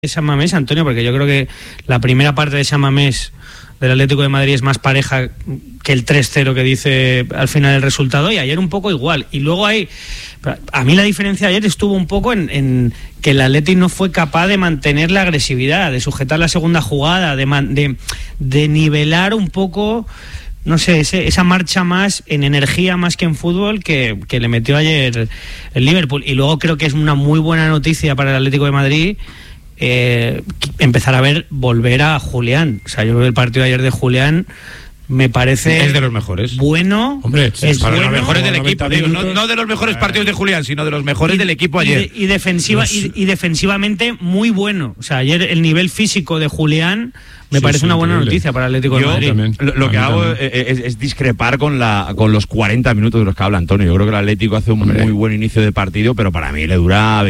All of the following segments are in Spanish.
San Mamés, Antonio, porque yo creo que la primera parte de San Mamés del Atlético de Madrid es más pareja que el 3-0 que dice al final el resultado, y ayer un poco igual. Y luego a mí la diferencia de ayer estuvo un poco en que el Atlético no fue capaz de mantener la agresividad, de sujetar la segunda jugada, de nivelar un poco, no sé, esa marcha más en energía más que en fútbol que le metió ayer el Liverpool. Y luego creo que es una muy buena noticia para el Atlético de Madrid empezar a volver a Julián. O sea, yo creo que el partido de ayer de Julián me parece... Es de los mejores. Bueno. Hombre, es para bueno, los mejores del equipo. Digo, no de los mejores partidos de Julián, sino de los mejores del equipo ayer. Y defensivamente muy bueno. O sea, ayer el nivel físico de Julián me parece una buena noticia para el Atlético de Madrid. También, lo que hago es discrepar con los 40 minutos de los que habla Antonio. Yo creo que el Atlético hace un muy buen inicio de partido, pero para mí le dura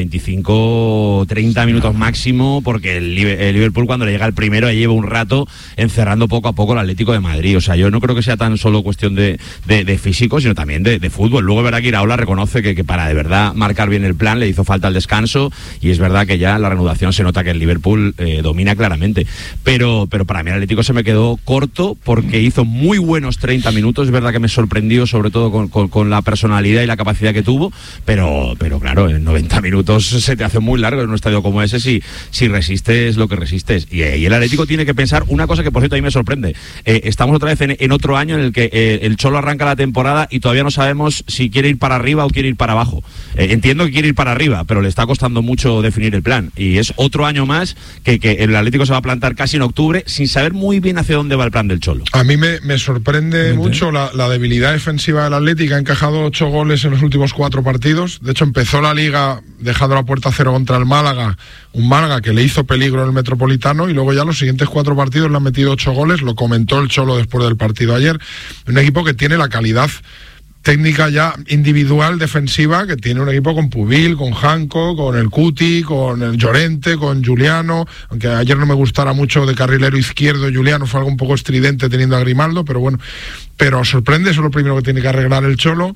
25, 30 minutos máximo, porque el Liverpool, cuando le llega el primero, lleva un rato encerrando poco a poco el Atlético de Madrid. O sea, yo no creo que sea tan solo cuestión de físico, sino también de fútbol. Luego es verdad que Iraola reconoce que para de verdad marcar bien el plan le hizo falta el descanso, y es verdad que ya en la reanudación se nota que el Liverpool domina claramente. Pero para mí el Atlético se me quedó corto, porque hizo muy buenos 30 minutos. Es verdad que me sorprendió, sobre todo con la personalidad y la capacidad que tuvo, pero claro, en 90 minutos se te hace muy largo en un estadio como ese si resistes lo que resistes. Y el Atlético tiene que pensar una cosa que, por cierto, a mí me sorprende. Estamos otra vez en otro año en el que el Cholo arranca la temporada y todavía no sabemos si quiere ir para arriba o quiere ir para abajo. Entiendo que quiere ir para arriba, pero le está costando mucho definir el plan, y es otro año más que el Atlético se va a plantar casi en octubre sin saber muy bien hacia dónde va el plan del Cholo. A mí me sorprende mucho la debilidad defensiva del Atlético. Ha encajado 8 goles en los últimos 4 partidos. De hecho, empezó la Liga dejando la puerta a cero contra el Málaga, un Málaga que le hizo peligro en el Metropolitano, y luego ya los siguientes 4 partidos le han metido 8 goles. Lo comentó el Cholo después del partido ayer. Un equipo que tiene la calidad técnica ya individual defensiva que tiene un equipo con Pubil, con Janko, con el Cuti, con el Llorente, con Juliano, aunque ayer no me gustara mucho de carrilero izquierdo Juliano, fue algo un poco estridente teniendo a Grimaldo, pero bueno, pero sorprende. Eso es lo primero que tiene que arreglar el Cholo.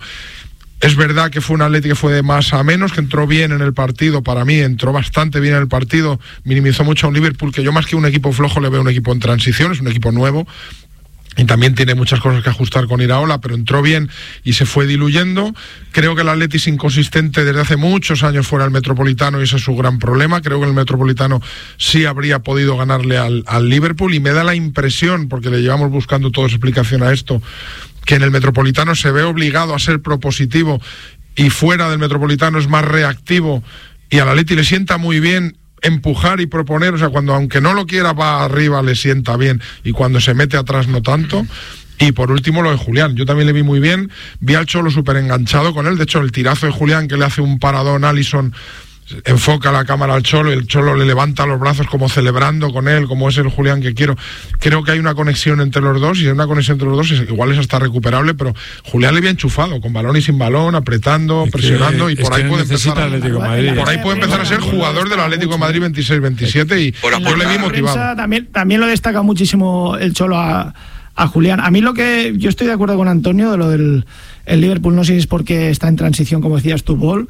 Es verdad que fue un Atlético que fue de más a menos, que entró bien en el partido. Para mí entró bastante bien en el partido, minimizó mucho a un Liverpool que yo, más que un equipo flojo, le veo un equipo en transición, es un equipo nuevo y también tiene muchas cosas que ajustar con Iraola, pero entró bien y se fue diluyendo. Creo que el Atleti es inconsistente desde hace muchos años fuera del Metropolitano, y ese es su gran problema. Creo que en el Metropolitano sí habría podido ganarle al Liverpool, y me da la impresión, porque le llevamos buscando toda explicación a esto, que en el Metropolitano se ve obligado a ser propositivo y fuera del Metropolitano es más reactivo, y al Atleti le sienta muy bien empujar y proponer. O sea, cuando aunque no lo quiera va arriba, le sienta bien, y cuando se mete atrás no tanto. Y por último lo de Julián, yo también le vi muy bien, vi al Cholo súper enganchado con él. De hecho, el tirazo de Julián, que le hace un paradón a Alisson, enfoca la cámara al Cholo y el Cholo le levanta los brazos como celebrando con él, como es el Julián que quiero. Creo que hay una conexión entre los dos, y una conexión entre los dos igual es hasta recuperable, pero Julián le había enchufado con balón y sin balón, apretando, presionando, y por ahí puede empezar a ser jugador del Atlético de Madrid 26-27, y yo le vi motivado. También lo destaca muchísimo el Cholo a Julián. A mí lo que yo estoy de acuerdo con Antonio de lo del el Liverpool, no sé si es porque está en transición, como decías tú, Paul.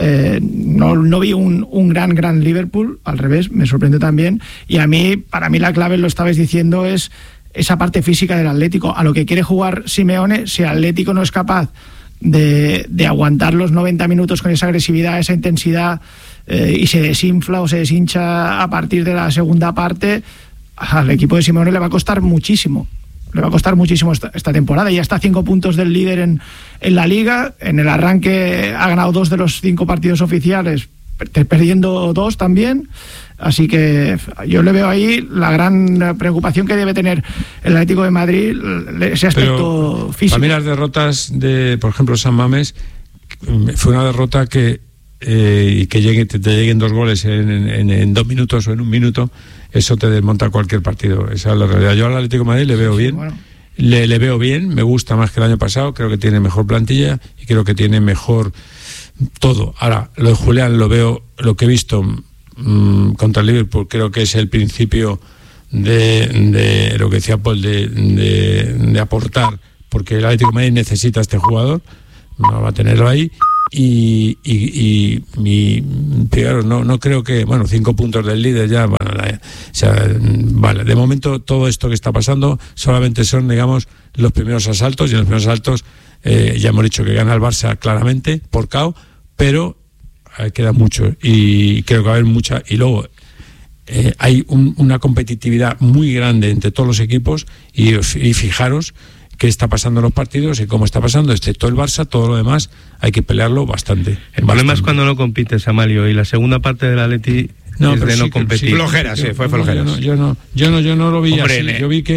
No vi un gran Liverpool, al revés, me sorprendió también. Y para mí la clave, lo estabais diciendo, es esa parte física del Atlético. A lo que quiere jugar Simeone, si el Atlético no es capaz de aguantar los 90 minutos con esa agresividad, esa intensidad, y se desinfla o se deshincha a partir de la segunda parte, al equipo de Simeone le va a costar muchísimo. Le va a costar muchísimo esta temporada. Ya está a 5 puntos del líder en la Liga. En el arranque ha ganado 2 de los 5 partidos oficiales, perdiendo 2 también. Así que yo le veo ahí la gran preocupación que debe tener el Atlético de Madrid, ese aspecto físico. Para mí las derrotas de, por ejemplo, San Mamés, fue una derrota que y que te lleguen 2 goles en 2 minutos o en 1 minuto, eso te desmonta cualquier partido. Esa es la realidad. Yo al Atlético de Madrid le veo bien, bueno. le veo bien, me gusta más que el año pasado, creo que tiene mejor plantilla y creo que tiene mejor todo. Ahora, lo de Julián lo que he visto contra el Liverpool, creo que es el principio de lo que decía Paul, de aportar, porque el Atlético de Madrid necesita a este jugador, no va a tenerlo ahí. claro, no creo que, 5 puntos del líder ya, vale, de momento todo esto que está pasando solamente son, digamos, los primeros asaltos, y en los primeros asaltos ya hemos dicho que gana el Barça claramente por KO, pero queda mucho, y creo que va a haber mucha, y luego hay una competitividad muy grande entre todos los equipos, y fijaros qué está pasando en los partidos y cómo está pasando, excepto el Barça, todo lo demás hay que pelearlo bastante. El problema es cuando no compites, Amalio, y la segunda parte del Atleti es de no competir. Flojeras, fue flojeras. Yo no lo vi así.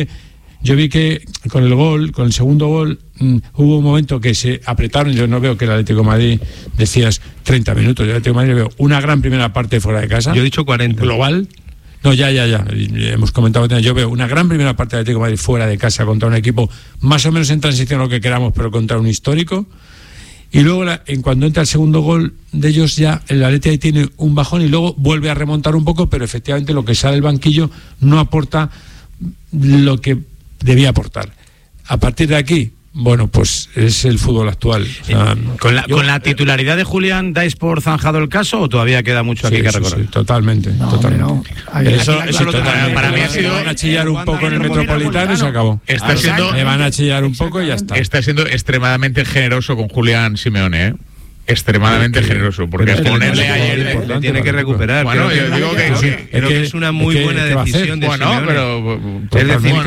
Yo vi que con el segundo gol, hubo un momento que se apretaron. Yo no veo que el Atlético de Madrid, decías 30 minutos, el Atlético de Madrid veo una gran primera parte fuera de casa. Yo he dicho 40. Global. No, ya. Hemos comentado, yo veo una gran primera parte del Atlético de Madrid fuera de casa contra un equipo más o menos en transición, lo que queramos, pero contra un histórico. Y luego, en cuando entra el segundo gol de ellos, ya el Atlético ahí tiene un bajón y luego vuelve a remontar un poco, pero efectivamente lo que sale del banquillo no aporta lo que debía aportar. A partir de aquí, pues es el fútbol actual. O sea, ¿Con la titularidad de Julián dais por zanjado el caso o todavía queda mucho aquí que recorrer? Sí, totalmente. No. Eso para mí ha sido. Me van a chillar un poco en el Metropolitano y se acabó. Me van a chillar un poco y ya está. Está siendo extremadamente generoso con Julián Simeone, ¿eh? Extremadamente generoso, porque ponerle ayer le tiene que recuperar. Bueno, yo digo que es una muy buena decisión de Simeone. Pero es decir,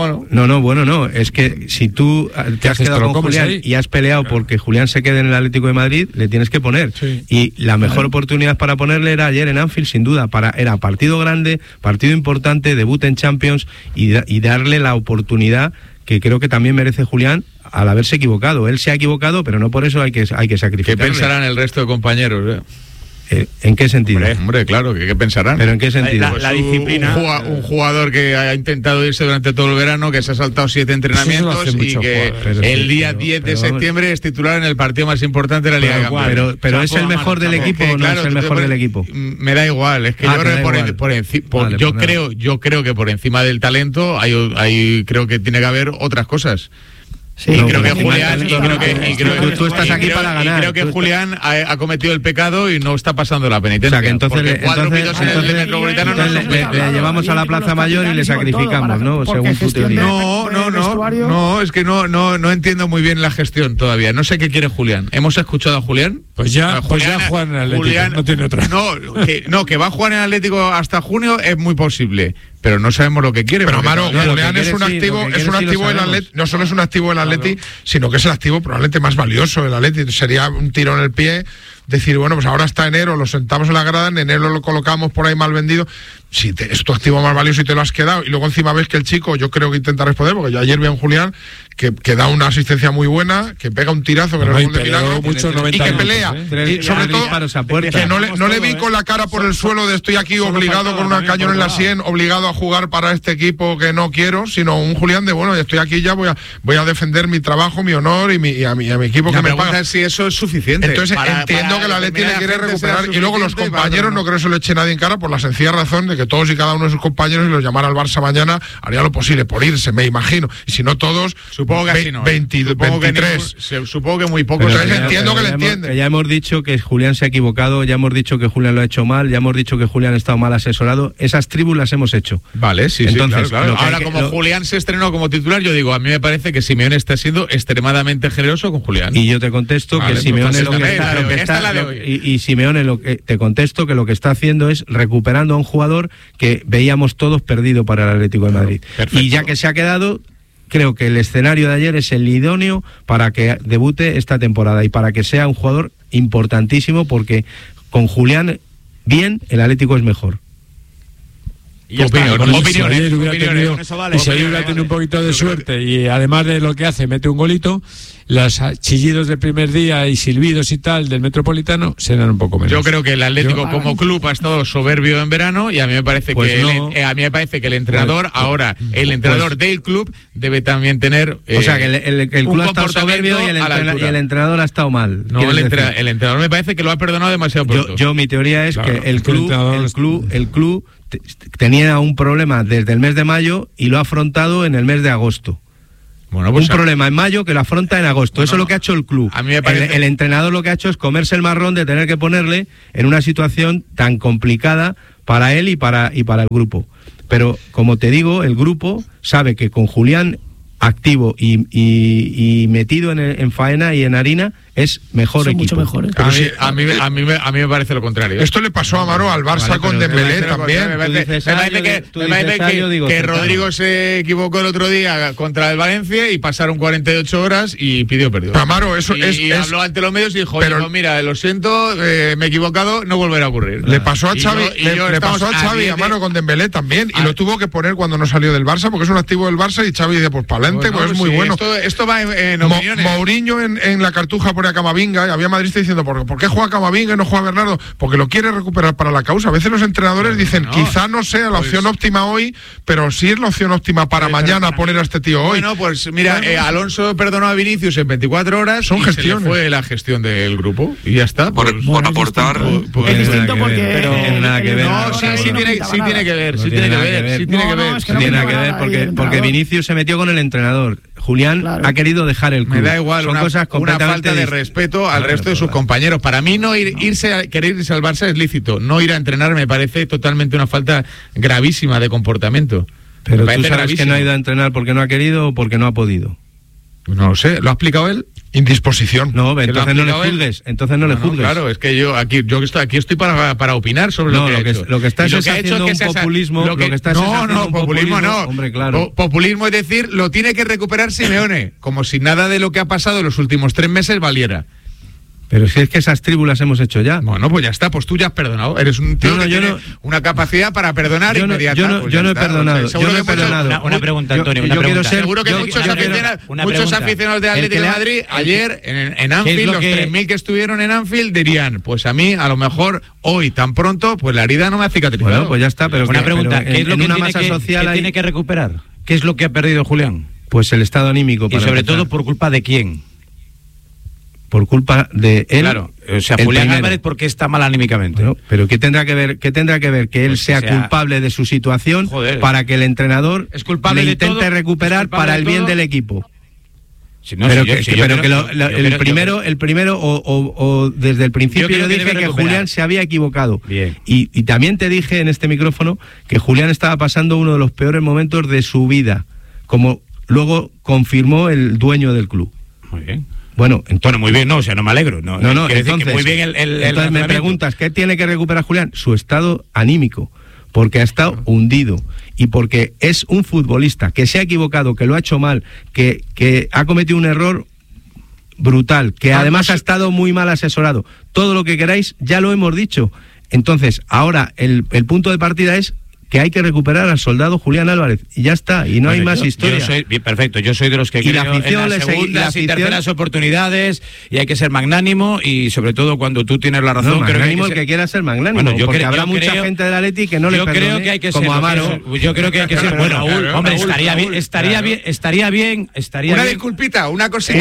no, es que si tú te has quedado con Julián y has peleado porque Julián se quede en el Atlético de Madrid, le tienes que poner. Sí. Y la mejor oportunidad para ponerle era ayer en Anfield, sin duda. Era partido grande, partido importante, debut en Champions, y darle la oportunidad que creo que también merece Julián al haberse equivocado. Él se ha equivocado, pero no por eso hay que sacrificarle. ¿Qué pensarán el resto de compañeros? ¿En qué sentido? Hombre, claro, ¿qué pensarán? ¿Pero en qué sentido? La disciplina. Un jugador que ha intentado irse durante todo el verano, que se ha saltado 7 entrenamientos y que el día 10 de septiembre es titular en el partido más importante de la Liga de Campeones. Pero ¿es el mejor del equipo o no es el mejor del equipo? Me da igual, es que yo creo que por encima del talento creo que tiene que haber otras cosas. Sí, y creo que Julián, tú estás aquí para ganar. Creo que Julián ha cometido el pecado y no está pasando la penitencia. O sea, que entonces le llevamos a la Plaza Mayor y le sacrificamos, ¿no? Según tu teoría. No, es que no entiendo muy bien la gestión todavía. No sé qué quiere Julián. ¿Hemos escuchado a Julián? Pues ya juega en el Atlético, no tiene otra. Que va a jugar en el Atlético hasta junio es muy posible, pero no sabemos lo que quiere. Pero Amaro, Julián es un activo del Atleti, no solo es un activo del Atleti, sino que es el activo probablemente más valioso del Atleti. Sería un tiro en el pie decir, pues ahora está enero, lo sentamos en la grada, en enero lo colocamos por ahí mal vendido. Si es tu activo más valioso y te lo has quedado, y luego encima ves que el chico, yo creo que intenta responder, porque yo ayer vi a un Julián que da una asistencia muy buena, que pega un tirazo, que no es gol de milagro, y que pelea. Y sobre todo, que no le vi con la cara por el suelo de estoy aquí obligado con una cañón en la sien, obligado a jugar para este equipo que no quiero, sino un Julián de, estoy aquí ya, voy a defender mi trabajo, mi honor y a mi equipo que me paga. Si eso es suficiente. Entonces entiendo que la Atleti le quiere recuperar, y luego los compañeros, no creo que se lo eche nadie en cara, por la sencilla razón de que todos y cada uno de sus compañeros, y los llamara al Barça mañana, haría lo posible por irse, me imagino, y si no todos, supongo que así no, 23. Supongo que muy pocos. Entonces entiendo que le entiende. Ya hemos dicho que Julián se ha equivocado, ya hemos dicho que Julián lo ha hecho mal, ya hemos dicho que Julián ha estado mal asesorado. Esas tribus las hemos hecho. Vale, sí, entonces, claro. Ahora, Julián se estrenó como titular, yo digo, a mí me parece que Simeone está siendo extremadamente generoso con Julián. Y yo te contesto que Simeone te contesto que lo que está haciendo es recuperando a un jugador que veíamos todos perdido para el Atlético de Madrid. Perfecto. Y ya que se ha quedado, creo que el escenario de ayer es el idóneo para que debute esta temporada y para que sea un jugador importantísimo, porque con Julián bien, el Atlético es mejor. Y opiniones. Y si hubiera tenido un poquito de suerte y además de lo que hace, mete un golito, los chillidos del primer día y silbidos y tal del Metropolitano serán un poco menos. Yo creo que el Atlético como club ha estado soberbio en verano, y a mí me parece que el entrenador, el entrenador del club debe también tener o sea que el club ha estado soberbio y el entrenador ha estado mal. No, el entrenador me parece que lo ha perdonado demasiado pronto. Yo mi teoría es que el club tenía un problema desde el mes de mayo y lo ha afrontado en el mes de agosto. Bueno, pues un problema en mayo que lo afronta en agosto. Eso es lo que ha hecho el club. A mí me parece... el entrenador lo que ha hecho es comerse el marrón de tener que ponerle en una situación tan complicada para él y para el grupo. Pero, como te digo, el grupo sabe que con Julián activo y metido en faena y en harina es mejor son equipo. Mucho mejores. A mí me parece lo contrario. Esto le pasó a Amaro al Barça con Dembélé también. Me parece que Rodrigo se equivocó el otro día contra el Valencia y pasaron 48 horas y pidió perdón. Amaro, eso y habló ante los medios y dijo, pero, mira, lo siento, me he equivocado, no volverá a ocurrir. Le pasó a Xavi, le pasó a Xavi Amaro con Dembélé también y lo tuvo que poner cuando no salió del Barça porque es un activo del Barça y Xavi dice, pues para adelante, pues es muy bueno. Esto va en opiniones. Mourinho en la Cartuja pone a Camavinga y había madridistas diciendo ¿por qué juega Camavinga y no juega Bernardo? Porque lo quiere recuperar para la causa. A veces los entrenadores dicen quizá no sea la opción óptima hoy, pero sí es la opción óptima para mañana poner a este tío hoy. Bueno, pues mira, Alonso perdonó a Vinicius en 24 horas. Son gestiones. Se le fue la gestión del grupo y ya está. Por aportar. Es distinto porque no tiene nada que ver. No, sí tiene que ver. Sí tiene que ver porque Vinicius se metió con el entrenador. Julián ha querido dejar el club. Me da igual, son cosas una falta de respeto al resto de sus compañeros. Para mí no querer irse al Barça es lícito. No ir a entrenar me parece totalmente una falta gravísima de comportamiento. Pero tú sabes que no ha ido a entrenar porque no ha querido o porque no ha podido. No lo sé, ¿lo ha explicado él? Indisposición. No, entonces no le juzgues. Entonces no le juzgues. Claro, es que yo aquí estoy para opinar sobre lo que ha hecho. Lo que estás haciendo un populismo. Populismo no. Hombre, claro. Populismo es decir, lo tiene que recuperar Simeone, como si nada de lo que ha pasado en los últimos 3 meses valiera. Pero si es que esas tribus hemos hecho ya. Bueno, pues ya está, pues tú ya has perdonado. Eres un tío que tiene una capacidad para perdonar inmediata. Yo no he perdonado. Una pregunta, Antonio. Seguro que muchos aficionados de Atlético de Madrid ayer en Anfield, los 3.000 que estuvieron en Anfield, dirían, pues a mí, a lo mejor hoy, tan pronto, pues la herida no me ha cicatrizado. Bueno, pues ya está. Pero una pregunta, ¿qué es lo que tiene que recuperar? ¿Qué es lo que ha perdido Julián? Pues el estado anímico. Y sobre todo, ¿por culpa de quién? Por culpa de él. Claro, o sea, Julián Álvarez, ¿por qué está mal anímicamente? Bueno, pero ¿qué tendrá que ver que él sea culpable de su situación para que el entrenador es culpable le intente de recuperar para el bien del equipo? El primero o desde el principio yo dije que Julián se había equivocado. Y también te dije en este micrófono que Julián estaba pasando uno de los peores momentos de su vida, como luego confirmó el dueño del club. Muy bien. Bueno, entonces, muy bien, no, o sea, no me alegro. No, entonces, muy bien entonces me preguntas, ¿qué tiene que recuperar Julián? Su estado anímico, porque ha estado hundido y porque es un futbolista que se ha equivocado, que lo ha hecho mal, que ha cometido un error brutal, que además ha estado muy mal asesorado. Todo lo que queráis ya lo hemos dicho. Entonces, ahora el punto de partida es que hay que recuperar al soldado Julián Álvarez y ya está, y no hay más historia. Perfecto, yo soy de los que creo en las segundas y terceras oportunidades y hay que ser magnánimo y sobre todo cuando tú tienes la razón. Magnánimo el que quiera ser magnánimo, porque habrá mucha gente del Atleti que no le perdone, creo que hay que como ser, Amaro. Yo creo que hay que ser, bueno, hombre, estaría bien. Una disculpita, una cosita.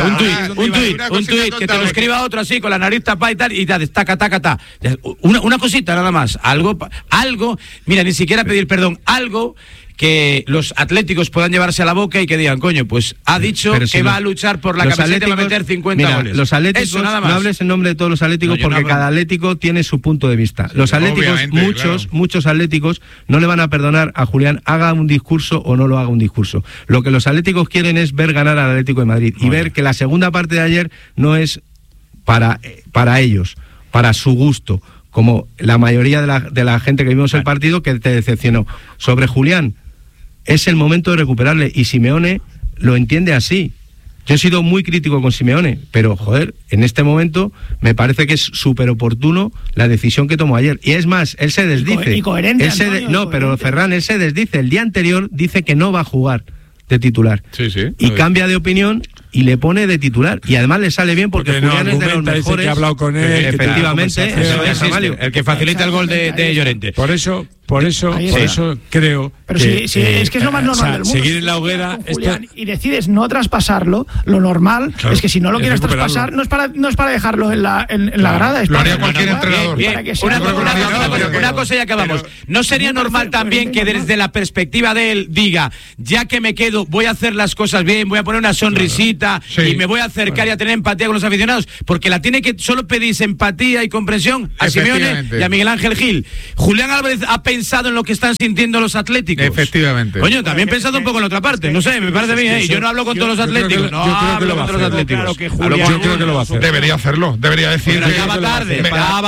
Un tuit, que te lo escriba otro así, con la nariz tapada y tal, y taca. Una cosita nada más, algo, mira, ni siquiera pedir perdón, algo que los atléticos puedan llevarse a la boca y que digan, coño, pues ha dicho que va a luchar por la camiseta y va a meter 50 goles. Los atléticos, eso, nada más. No hables en nombre de todos los atléticos porque cada atlético tiene su punto de vista. Los atléticos, muchos atléticos no le van a perdonar a Julián, haga un discurso o no lo haga un discurso. Lo que los atléticos quieren es ver ganar al Atlético de Madrid y ver que la segunda parte de ayer no es para ellos, para su gusto, como la mayoría de la gente que vimos el partido que te decepcionó. Sobre Julián, es el momento de recuperarle y Simeone lo entiende así. Yo he sido muy crítico con Simeone, pero joder, en este momento me parece que es súper oportuno la decisión que tomó ayer. Y es más, él se desdice. Y coherente, pero Ferran, él se desdice. El día anterior dice que no va a jugar de titular. Y cambia de opinión y le pone de titular. Y además le sale bien porque Julián es de los mejores. Que ha hablado con él, efectivamente, el que facilita el gol de Llorente. Por eso Por eso creo. Pero es que es lo más normal del mundo. Seguir en la hoguera y decides no traspasarlo, lo normal es que si no lo quieres traspasar, no es para dejarlo en la grada. Lo haría cualquier entrenador. Una cosa y acabamos. ¿No sería normal también que desde la perspectiva de él diga, ya que me quedo, voy a hacer las cosas bien, voy a poner una sonrisita y me voy a acercar y a tener empatía con los aficionados? Porque la tiene que solo pedirse empatía y comprensión a Simeone y a Miguel Ángel Gil. Julián Álvarez ha pensado en lo que están sintiendo los atléticos. Efectivamente. Coño, también pensado un poco en la otra parte. No sé, me parece bien. Yo no hablo con todos los atléticos. No hablo con todos los atléticos. Yo creo que lo va a hacer. Debería hacerlo. Debería decir. Ya va tarde.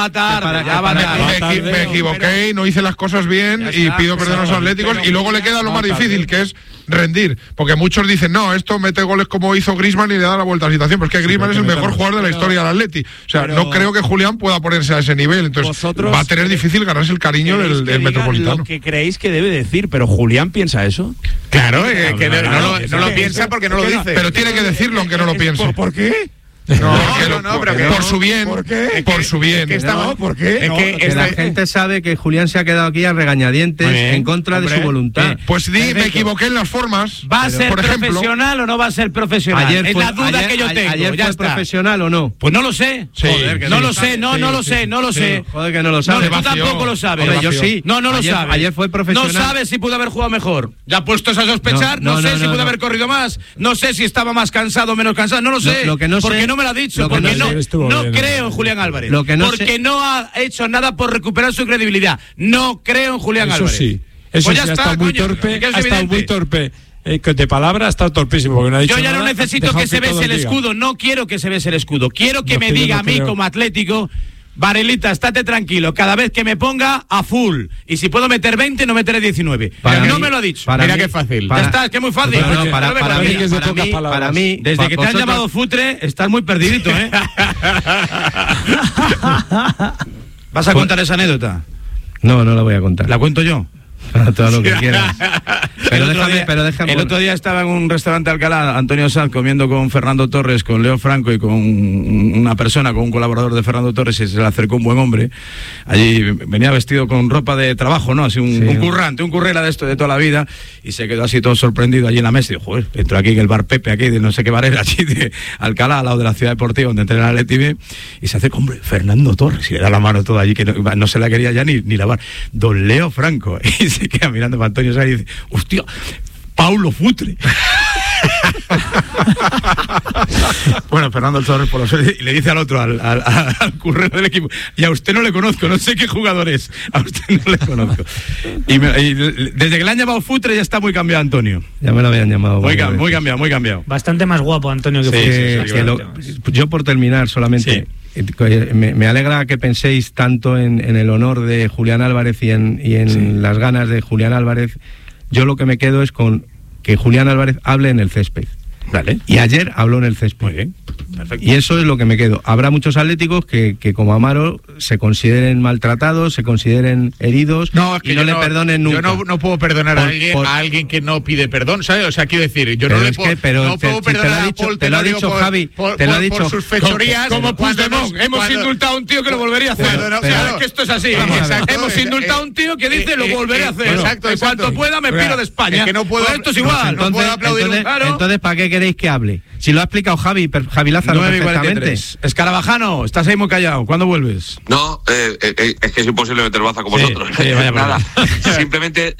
Me equivoqué y no hice las cosas bien y pido perdón a los atléticos. Y luego le queda lo más difícil, que es rendir. Porque muchos dicen, no, esto mete goles como hizo Griezmann y le da la vuelta a la situación. Pero es que Griezmann es el mejor jugador de la historia del Atleti. O sea, no creo que Julián pueda ponerse a ese nivel. Entonces va a tener difícil ganarse el cariño del Metropolitano. Lo que creéis que debe decir, pero Julián piensa eso. Claro, que no lo piensa porque no lo dice. Pero tiene que decirlo aunque no lo piense. ¿Por qué? Por su bien. ¿Por qué? Por su bien. ¿Por qué? Que la gente sabe que Julián se ha quedado aquí a regañadientes en contra de su voluntad. Pues me equivoqué en las formas. ¿Va a ser profesional o no va a ser profesional? Es la duda que yo tengo. ¿Ayer fue profesional o no? Pues no lo sé. No lo sé. Joder, que no lo sabes. Tú tampoco lo sabes. Yo sí. No lo sabes. Ayer fue profesional. No sabes si pudo haber jugado mejor. Ya puestos a sospechar, no sé si pudo haber corrido más. No sé si estaba más cansado o menos cansado. No lo sé. Porque no me lo ha dicho. Porque no creo en Julián Álvarez. Porque no ha hecho nada por recuperar su credibilidad. No creo en Julián Álvarez. Eso sí, ha estado muy torpe. De palabra ha estado torpísimo. Porque no ha dicho yo ya no necesito que se bese el escudo. No quiero que se bese el escudo. Quiero que me diga a mí como Atlético: Varelita, estate tranquilo, cada vez que me ponga a full. Y si puedo meter 20, no meteré 19. No me lo ha dicho. Mira qué fácil. Ya está, es que es muy fácil. Para mí, desde que te han llamado futre, estás muy perdidito, ¿eh? ¿Vas a contar esa anécdota? No la voy a contar. ¿La cuento yo? Todo lo que quieras. Pero déjame. El otro día estaba en un restaurante de Alcalá, Antonio Sanz, comiendo con Fernando Torres, con Leo Franco y con una persona, con un colaborador de Fernando Torres, y se le acercó un buen hombre. Allí venía vestido con ropa de trabajo, ¿no? Así un currante, un currera de esto de toda la vida, y se quedó así todo sorprendido allí en la mesa. Y dijo, joder, entró aquí en el bar Pepe, aquí de no sé qué bar era, allí de Alcalá, al lado de la Ciudad Deportiva, donde entrena el Atleti B, y se acerca, hombre, Fernando Torres, y le da la mano toda allí, que no se la quería ya ni lavar. Don Leo Franco, y se queda mirando para Antonio Sanz y dice, hostia, Paulo Futre. Bueno, Fernando Torres por los... y le dice al otro, al currero del equipo, y a usted no le conozco, no sé qué jugador es, a usted no le conozco. Y desde que le han llamado Futre ya está muy cambiado Antonio. Ya me lo habían llamado. Muy cambiado. Bastante más guapo Antonio que yo por terminar solamente... Sí. Me alegra que penséis tanto en el honor de Julián Álvarez y en las ganas de Julián Álvarez. Yo lo que me quedo es con que Julián Álvarez hable en el césped. Vale. Y ayer habló en el césped. Muy bien. Perfecto. Y eso es lo que me quedo. Habrá muchos atléticos que como Amaro se consideren maltratados, se consideren heridos y no le perdonen nunca. Yo no puedo perdonar a alguien que no pide perdón, ¿sabes? O sea, quiero decir, yo no puedo perdonar a Paul Tenorio por sus fechorías. Como Puigdemont. Hemos indultado a un tío que lo volvería a hacer. Claro, que esto es así. Hemos indultado a un tío que dice lo volveré a hacer. Exacto. En cuanto pueda me piro de España. Es que no puedo. Esto es igual. No puedo aplaudir un claro. Entonces, ¿para qué queréis que hable? Si lo ha explicado Javi Lázaro perfectamente. Escarabajano, estás ahí muy callado. ¿Cuándo vuelves? No, es que es imposible meter baza con vosotros. Nada. Simplemente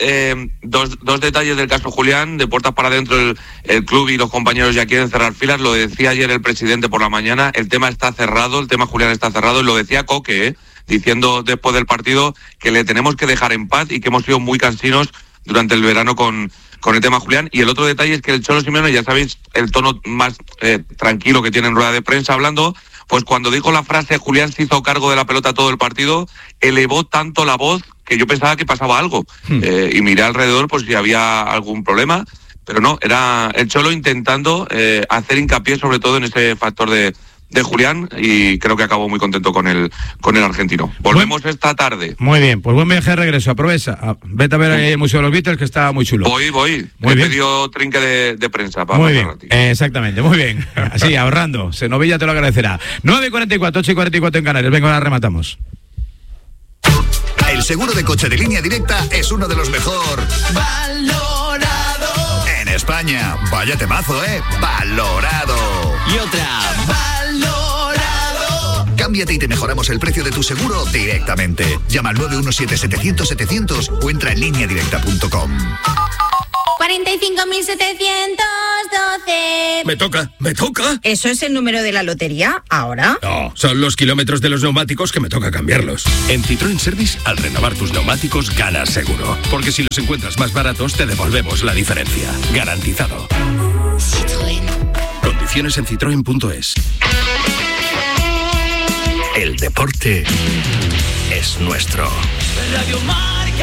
dos detalles del caso Julián. De puertas para adentro el club y los compañeros ya quieren cerrar filas. Lo decía ayer el presidente por la mañana. El tema está cerrado, el tema Julián está cerrado. Y lo decía Coque, diciendo después del partido que le tenemos que dejar en paz y que hemos sido muy cansinos durante el verano con el tema Julián. Y el otro detalle es que el Cholo Simeone, ya sabéis el tono más tranquilo que tiene en rueda de prensa hablando, pues cuando dijo la frase Julián se hizo cargo de la pelota todo el partido, elevó tanto la voz que yo pensaba que pasaba algo. Y miré alrededor pues si había algún problema, pero no, era el Cholo intentando hacer hincapié sobre todo en ese factor de Julián, y creo que acabó muy contento con el argentino. Volvemos esta tarde. Muy bien, pues buen viaje de regreso, aprovecha. Vete a ver el Museo de los Beatles, que está muy chulo. Voy. Muy He bien. pedido trinque de prensa para muy bien, exactamente, muy bien. Así, ahorrando. Senovilla te lo agradecerá. 9:44, 8:44 en Canarias. Venga, ahora rematamos. El El seguro de coche de Línea Directa es uno de los mejor valorado en España. Vaya temazo, valorado. Y otra, valorado. Cámbiate y te mejoramos el precio de tu seguro directamente. Llama al 917-700-700 o entra en lineadirecta.com. 45.712. Me toca. ¿Eso es el número de la lotería ahora? No, son los kilómetros de los neumáticos que me toca cambiarlos. En Citroën Service, al renovar tus neumáticos, ganas seguro. Porque si los encuentras más baratos, te devolvemos la diferencia. Garantizado. Citroën. Condiciones en citroen.es. El deporte es nuestro. Radio Marca.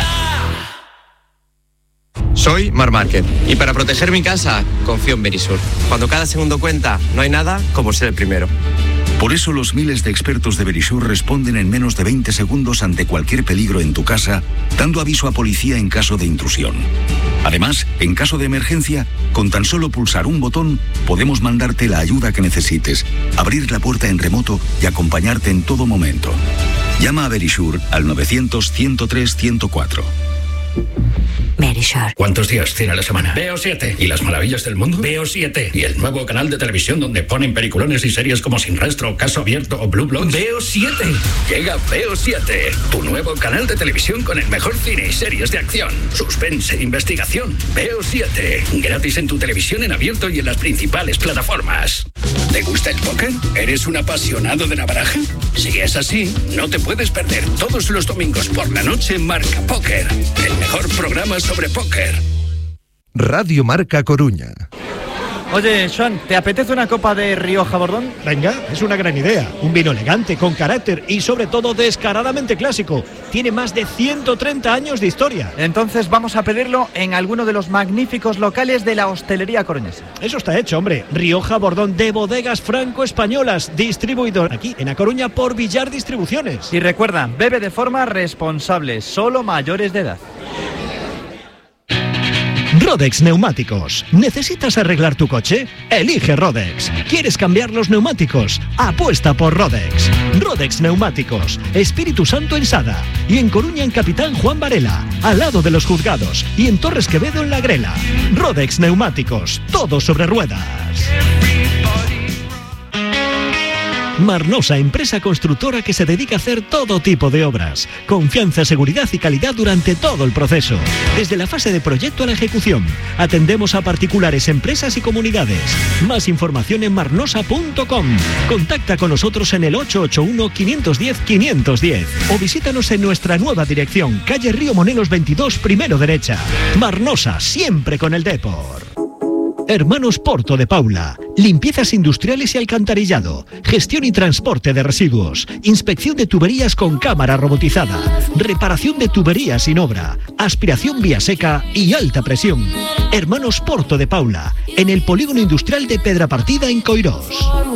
Soy Marc Márquez y para proteger mi casa confío en Verisur. Cuando cada segundo cuenta, no hay nada como ser el primero. Por eso los miles de expertos de Verisur responden en menos de 20 segundos ante cualquier peligro en tu casa, dando aviso a policía en caso de intrusión. Además, en caso de emergencia, con tan solo pulsar un botón, podemos mandarte la ayuda que necesites, abrir la puerta en remoto y acompañarte en todo momento. Llama a Verisur al 900-103-104. Verisur. ¿Cuántos días tiene la semana? Veo 7. ¿Y las maravillas del mundo? Veo 7. ¿Y el nuevo canal de televisión donde ponen peliculones y series como Sin Rastro, Caso Abierto o Blue Bloods? Veo 7. Llega Veo 7, tu nuevo canal de televisión con el mejor cine y series de acción, suspense e investigación. Veo 7. Gratis en tu televisión en abierto y en las principales plataformas. ¿Te gusta el póker? ¿Eres un apasionado de la baraja? Si es así, no te puedes perder todos los domingos por la noche Marca Póker, el mejor programa sobre póker. Radio Marca Coruña. Oye, Joan, ¿te apetece una copa de Rioja Bordón? Venga, es una gran idea. Un vino elegante, con carácter y sobre todo descaradamente clásico. Tiene más de 130 años de historia. Entonces vamos a pedirlo en alguno de los magníficos locales de la hostelería coruñesa. Eso está hecho, hombre. Rioja Bordón de Bodegas Franco-Españolas, distribuidor aquí en A Coruña por Villar Distribuciones. Y recuerda, bebe de forma responsable, solo mayores de edad. Rodex Neumáticos. ¿Necesitas arreglar tu coche? Elige Rodex. ¿Quieres cambiar los neumáticos? Apuesta por Rodex. Rodex Neumáticos. Espíritu Santo en Sada. Y en Coruña en Capitán Juan Varela. Al lado de los juzgados. Y en Torres Quevedo en La Grela. Rodex Neumáticos. Todo sobre ruedas. Marnosa, empresa constructora que se dedica a hacer todo tipo de obras. Confianza, seguridad y calidad durante todo el proceso. Desde la fase de proyecto a la ejecución. Atendemos a particulares, empresas y comunidades. Más información en marnosa.com. Contacta con nosotros en el 881-510-510 o visítanos en nuestra nueva dirección, calle Río Monelos 22, primero derecha. Marnosa, siempre con el Depor. Hermanos Porto de Paula, limpiezas industriales y alcantarillado, gestión y transporte de residuos, inspección de tuberías con cámara robotizada, reparación de tuberías sin obra, aspiración vía seca y alta presión. Hermanos Porto de Paula, en el polígono industrial de Pedrapartida en Coirós.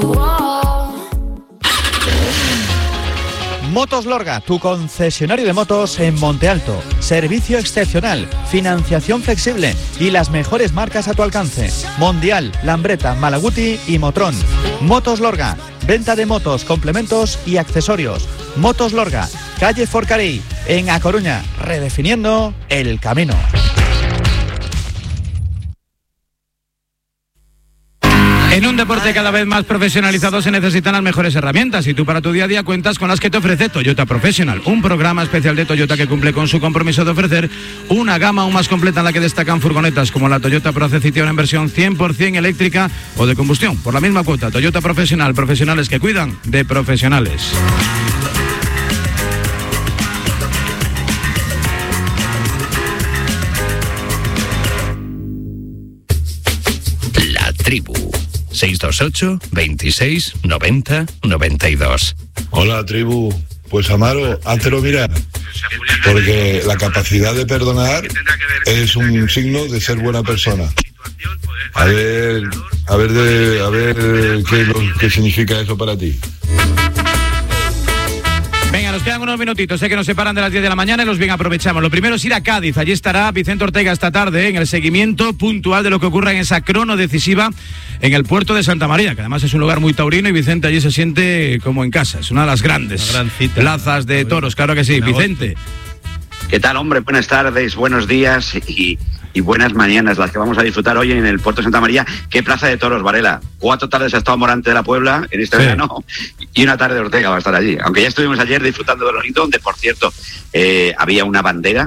Motos Lorga, tu concesionario de motos en Monte Alto. Servicio excepcional, financiación flexible y las mejores marcas a tu alcance. Mondial, Lambretta, Malaguti y Motrón. Motos Lorga, venta de motos, complementos y accesorios. Motos Lorga, calle Forcarey, en A Coruña, redefiniendo el camino. En un deporte cada vez más profesionalizado se necesitan las mejores herramientas y tú para tu día a día cuentas con las que te ofrece Toyota Professional, un programa especial de Toyota que cumple con su compromiso de ofrecer una gama aún más completa en la que destacan furgonetas como la Toyota Proce Citizen en versión 100% eléctrica o de combustión por la misma cuota. Toyota Professional, profesionales que cuidan de profesionales. La Tribu. 628 26 90 92. Hola, Tribu. Pues Amaro, háztelo mirar, porque la capacidad de perdonar es un signo de ser buena persona. A ver qué significa eso para ti. Venga, nos quedan unos minutitos, sé que nos separan de las 10 de la mañana y los bien aprovechamos. Lo primero es ir a Cádiz, allí estará Vicente Ortega esta tarde en el seguimiento puntual de lo que ocurra en esa crono decisiva en el puerto de Santa María, que además es un lugar muy taurino y Vicente allí se siente como en casa, es una de las grandes plazas de toros, claro que sí. Vicente, ¿Qué tal, hombre? Buenas tardes, buenos días y buenas mañanas, las que vamos a disfrutar hoy en el Puerto de Santa María. ¿Qué plaza de toros, Varela? 4 tardes ha estado Morante de la Puebla en este verano y una tarde Ortega va a estar allí. Aunque ya estuvimos ayer disfrutando de Lorito, donde, por cierto, había una bandera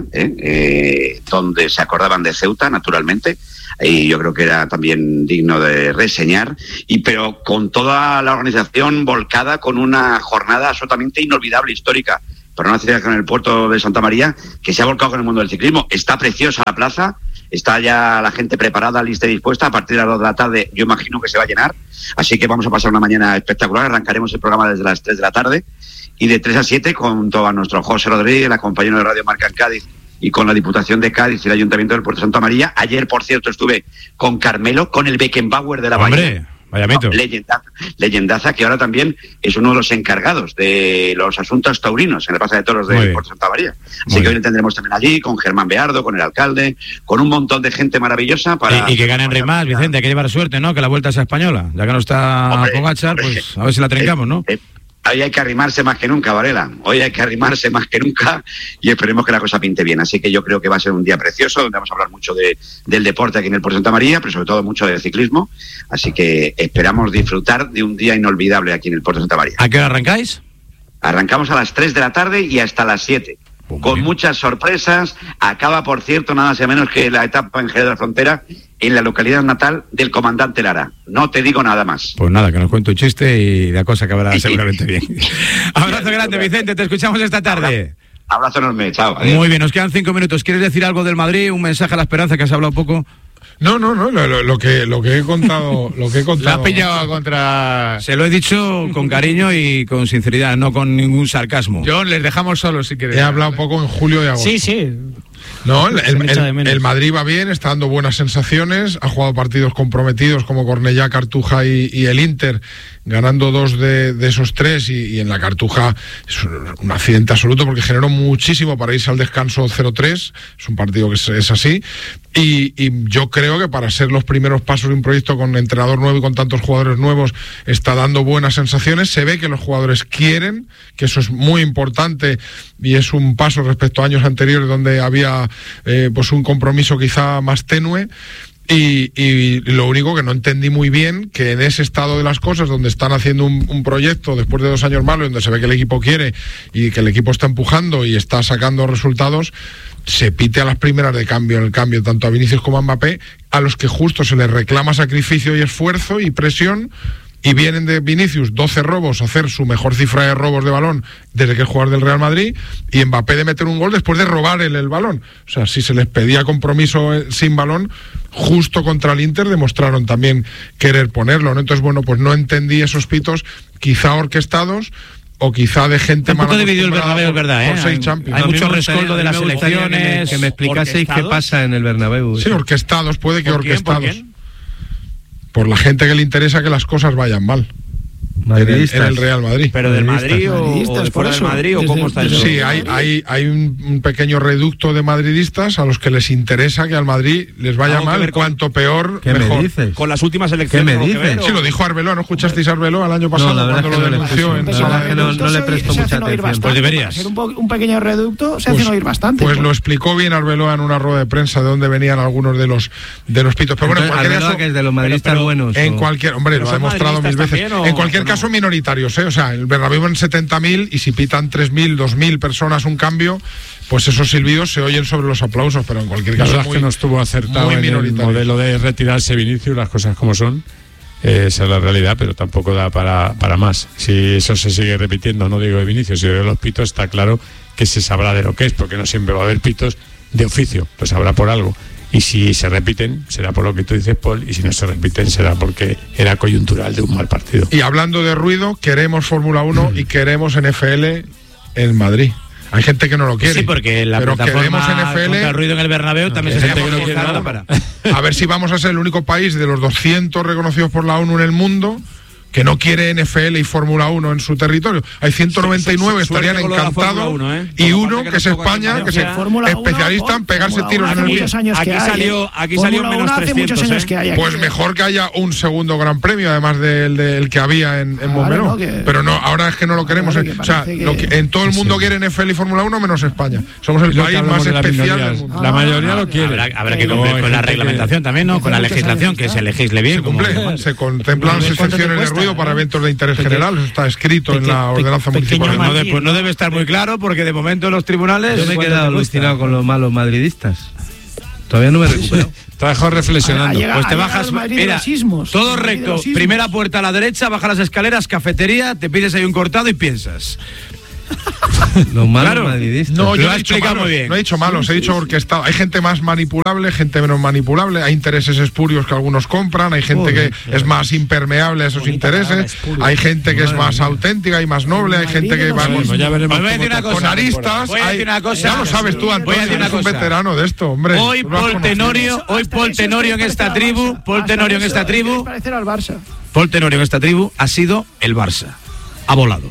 donde se acordaban de Ceuta, naturalmente, y yo creo que era también digno de reseñar, pero con toda la organización volcada con una jornada absolutamente inolvidable, histórica, para una ciudad con el puerto de Santa María, que se ha volcado con el mundo del ciclismo. Está preciosa la plaza, está ya la gente preparada, lista y dispuesta. A partir de las 2 de la tarde yo imagino que se va a llenar, así que vamos a pasar una mañana espectacular. Arrancaremos el programa desde las 3 de la tarde y de 3 a 7 con todo a nuestro José Rodríguez, el compañero de Radio Marca en Cádiz, y con la Diputación de Cádiz y el Ayuntamiento del Puerto de Santa María. Ayer, por cierto, estuve con Carmelo, con el Beckenbauer de la Bahía. Vaya mito. Leyendaza, que ahora también es uno de los encargados de los asuntos taurinos en la Plaza de Toros de Puerto Santa María. Así que hoy le tendremos también allí, con Germán Beardo, con el alcalde, con un montón de gente maravillosa. Y que gane Enric Mas, Vicente, hay que llevar suerte, ¿no? Que la vuelta sea española. Ya que no está Pogačar, pues a ver si la trincamos, ¿no? Hoy hay que arrimarse más que nunca, Varela. Hoy hay que arrimarse más que nunca y esperemos que la cosa pinte bien. Así que yo creo que va a ser un día precioso, donde vamos a hablar mucho del deporte aquí en el Puerto de Santa María, pero sobre todo mucho del ciclismo. Así que esperamos disfrutar de un día inolvidable aquí en el Puerto de Santa María. ¿A qué hora arrancáis? Arrancamos a las 3 de la tarde y hasta las 7. Con muchas sorpresas. Acaba, por cierto, nada más menos que la etapa en Jerez de la Frontera, en la localidad natal del comandante Lara. No te digo nada más. Pues nada, que nos cuente un chiste y la cosa acabará seguramente bien. Abrazo grande, Vicente, te escuchamos esta tarde. Abrazo enorme, chao. Adiós. Muy bien, nos quedan 5 minutos. ¿Quieres decir algo del Madrid? ¿Un mensaje a la esperanza, que has hablado poco? No, lo que he contado, La has pillado contra... Se lo he dicho con cariño y con sinceridad, no con ningún sarcasmo. John, les dejamos solos si quieres. He hablado un poco en julio y agosto. Sí. No, el Madrid va bien, está dando buenas sensaciones, ha jugado partidos comprometidos como Cornellá, Cartuja y el Inter, ganando 2 de esos 3 y en la Cartuja es un accidente absoluto porque generó muchísimo para irse al descanso 0-3, es un partido que es así, y yo creo que para ser los primeros pasos de un proyecto con entrenador nuevo y con tantos jugadores nuevos está dando buenas sensaciones. Se ve que los jugadores quieren, que eso es muy importante y es un paso respecto a años anteriores donde había pues un compromiso quizá más tenue. Y lo único que no entendí muy bien, que en ese estado de las cosas, donde están haciendo un proyecto después de 2 años malos, donde se ve que el equipo quiere y que el equipo está empujando y está sacando resultados, se pite a las primeras de cambio en el cambio, tanto a Vinicius como a Mbappé, a los que justo se les reclama sacrificio y esfuerzo y presión. Y vienen de Vinicius 12 robos a hacer su mejor cifra de robos de balón desde que es jugador del Real Madrid, y Mbappé de meter un gol después de robar el balón. O sea, si se les pedía compromiso sin balón, justo contra el Inter demostraron también querer ponerlo, ¿no? Entonces, bueno, pues no entendí esos pitos, quizá orquestados o quizá de gente más. Un poco dividido el Bernabéu, es verdad, ¿eh? Hay mucho rescoldo de las elecciones. Que me explicaseis qué pasa en el Bernabéu. Sí, orquestados, puede que orquestados. Por la gente que le interesa que las cosas vayan mal. En el Real Madrid. ¿Pero del Madrid o de fuera del Madrid o cómo está eso? Sí, hay un pequeño reducto de madridistas a los que les interesa que al Madrid les vaya mal, cuanto peor, mejor. ¿Me dices? Con las últimas elecciones. ¿Qué me dices? Sí, lo dijo Arbeloa, ¿no escuchasteis a Arbeloa el año pasado cuando lo denunció? No le presto mucha atención. Pues deberías. Ser un pequeño reducto se hacen oír bastante. Pues lo explicó bien Arbeloa en una rueda de prensa de dónde venían algunos de los pitos. Pero bueno, en cualquier caso, que es de los madridistas buenos. En cualquier, hombre, lo ha demostrado 1000 veces. En cualquier caso, minoritarios, ¿eh? O sea, el Bernabéu en 70.000 y si pitan 3.000, 2.000 personas un cambio, pues esos silbidos se oyen sobre los aplausos, pero en cualquier caso la verdad es que no estuvo acertado en el modelo de retirarse Vinicius, las cosas como son. Esa es la realidad, pero tampoco da para más. Si eso se sigue repitiendo, no digo de Vinicius, sino de los pitos, está claro que se sabrá de lo que es, porque no siempre va a haber pitos de oficio, pues habrá por algo. Y si se repiten, será por lo que tú dices, Paul, y si no se repiten, será porque era coyuntural de un mal partido. Y hablando de ruido, queremos Fórmula 1 y queremos NFL en Madrid. Hay gente que no lo quiere. Sí, porque la plataforma contra el ruido en el Bernabéu también se gente que no quiere nada para. A ver si vamos a ser el único país de los 200 reconocidos por la ONU en el mundo que no quiere NFL y Fórmula 1 en su territorio. Hay 199 que estarían encantados y uno que es España, que es especialista en pegarse tiros en el pie. Aquí salió menos 300. Pues mejor que haya un segundo Gran Premio, además del que había en Montmeló. Pero no, ahora es que no lo queremos. O sea, en todo el mundo quiere NFL y Fórmula 1 menos España. Somos el país más especial del mundo. La mayoría lo quiere. Habrá que cumplir con la reglamentación también, ¿no? Con la legislación, que se legisle bien. Se contemplan las excepciones de ruido para eventos de interés general. Eso está escrito en la ordenanza municipal. Pues no debe estar muy claro, porque de momento los tribunales... Yo me he quedado alucinado con los malos madridistas. Todavía no me he recuperado. Te dejo reflexionando. Pues te bajas, mira, todo recto, primera puerta a la derecha, baja las escaleras, cafetería, te pides ahí un cortado y piensas. Los malos madridistas. No, yo he dicho malos, muy bien. No he dicho malos, he dicho orquestado. Hay gente más manipulable, gente menos manipulable, hay intereses espurios que algunos compran, hay gente que es más impermeable a esos intereses, hay gente que es más auténtica y más noble, hay gente que va con aristas. Ya lo sabes tú, Antonio, eres un veterano de esto, hombre. Hoy Paul Tenorio en esta tribu, Paul Tenorio en esta tribu ha sido el Barça. Ha volado.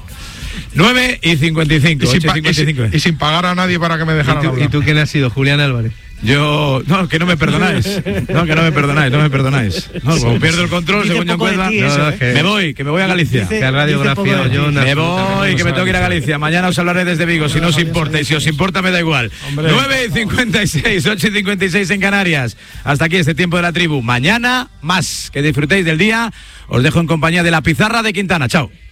9:55. Y sin pagar a nadie para que me dejaran hablar. ¿Y tú quién has sido? Julián Álvarez. Yo, no, que no me perdonáis. No me perdonáis. No, como pierdo el control, según yo encuentro. Me voy a Galicia. Que radiografía yo. Me voy, que me tengo que ir a Galicia. Mañana os hablaré desde Vigo, si no os importa. Y si os importa, me da igual. 9:56, 8:56 en Canarias. Hasta aquí este tiempo de la tribu. Mañana más. Que disfrutéis del día. Os dejo en compañía de la pizarra de Quintana. Chao.